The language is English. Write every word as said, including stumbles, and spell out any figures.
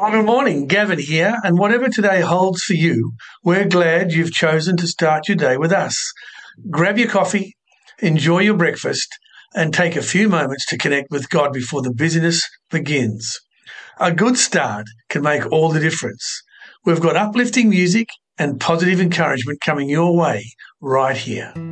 Good morning, Gavin here, and whatever today holds for you, we're glad you've chosen to start your day with us. Grab your coffee, enjoy your breakfast, and take a few moments to connect with God before the busyness begins. A good start can make all the difference. We've got uplifting music and positive encouragement coming your way right here.